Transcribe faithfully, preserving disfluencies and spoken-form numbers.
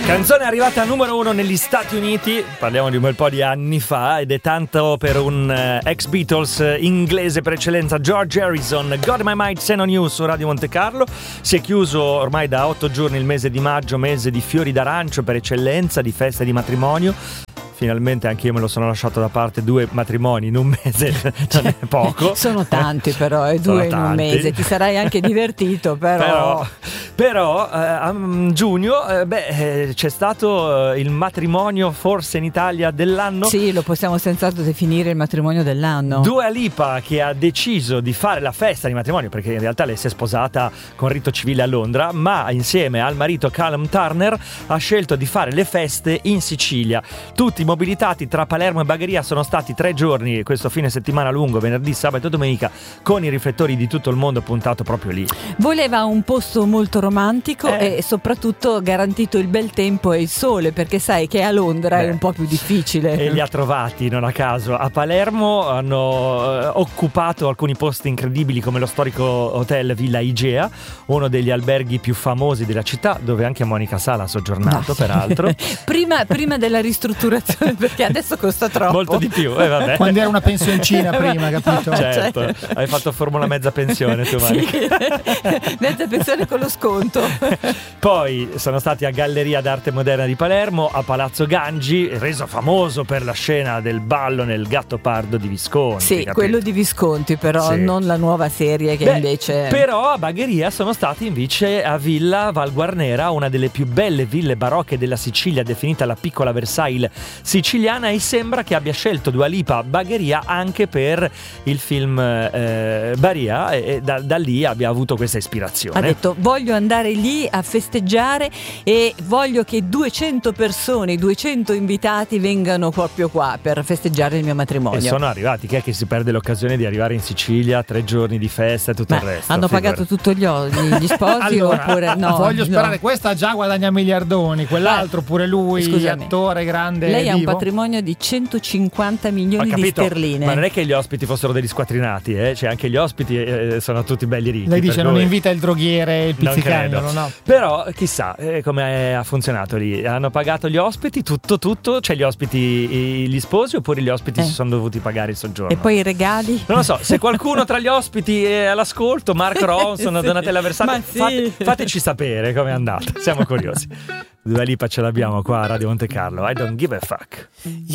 Canzone arrivata a numero uno negli Stati Uniti, parliamo di un bel po' di anni fa, ed è tanto per un uh, ex Beatles uh, inglese per eccellenza, George Harrison. Got My Mind Set on You su Radio Monte Carlo. Si è chiuso ormai da otto giorni il mese di maggio, mese di fiori d'arancio per eccellenza, di feste di matrimonio. Finalmente anche io me lo sono lasciato da parte, due matrimoni in un mese, non è poco. Sono tanti però, e due in un mese, ti sarai anche divertito però. Però, però eh, a giugno eh, beh, eh, c'è stato eh, il matrimonio forse in Italia dell'anno. Sì, lo possiamo senz'altro definire il matrimonio dell'anno. Dua Lipa, che ha deciso di fare la festa di matrimonio, perché in realtà lei si è sposata con rito civile a Londra, ma insieme al marito Callum Turner ha scelto di fare le feste in Sicilia. Tutti mobilitati tra Palermo e Bagheria, sono stati tre giorni, questo fine settimana lungo, venerdì, sabato e domenica, con i riflettori di tutto il mondo puntato proprio lì. Voleva un posto molto romantico eh. e soprattutto garantito il bel tempo e il sole, perché sai che a Londra Beh. è un po' più difficile. E li ha trovati, non a caso. A Palermo hanno eh, occupato alcuni posti incredibili come lo storico hotel Villa Igea, uno degli alberghi più famosi della città, dove anche Monica Sala ha soggiornato, no. peraltro. prima, prima della ristrutturazione, perché adesso costa troppo. Molto di più, eh, vabbè. Quando era una pensioncina prima, capito? Certo, hai fatto formula mezza pensione tu, Monica. Sì. Mezza pensione con lo sconto. Poi sono stati a Galleria d'Arte Moderna di Palermo, a Palazzo Gangi, reso famoso per la scena del ballo nel Gattopardo di Visconti. Sì, capito? quello di Visconti, però sì. non la nuova serie che Beh, invece. Però a Bagheria sono stati invece a Villa Val Guarnera, una delle più belle ville barocche della Sicilia, definita la piccola Versailles siciliana, e sembra che abbia scelto Dua Lipa Bagheria anche per il film eh, Baria, e, e da, da lì abbia avuto questa ispirazione. Ha detto: voglio andare lì a festeggiare e voglio che duecento persone, duecento invitati vengano proprio qua per festeggiare il mio matrimonio. E sono arrivati. Chi è che si perde l'occasione di arrivare in Sicilia, tre giorni di festa e tutto Ma il resto? Hanno figura. pagato tutto gli, gli sposi allora, oppure no? Voglio sperare, no. questa già guadagna miliardoni, quell'altro pure lui, Scusami. attore grande. Lei ha vivo. un patrimonio di centocinquanta milioni di sterline. Ma non è che gli ospiti fossero degli squattrinati, eh? Cioè anche gli ospiti eh, sono tutti belli ricchi. Lei dice non cui... invita il droghiere e il pizzicagnolo, no? Però chissà eh, come ha funzionato lì. Hanno pagato gli ospiti, tutto tutto, cioè gli ospiti, gli sposi, oppure gli ospiti eh. si sono dovuti pagare il soggiorno. E poi i regali? Non lo so, se qualcuno tra gli ospiti è all'ascolto, Marco Ronson, sì. Donatella Versace, sì. fate, fateci sapere com'è andata, siamo curiosi. Dua Lipa ce l'abbiamo qua a Radio Monte Carlo. I don't give a fuck.